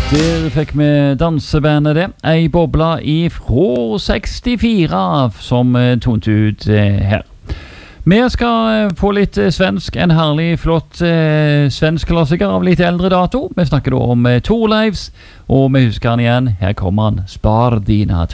Der fikk vi dansebandet det, ei bobla fra 64 som tonet ut her. Vi skal få litt svensk, en herlig flott svensk klassiker av litt eldre dato. Vi snakker da om Thorleifs, og vi husker han igjen. Her kommer han, Spar dina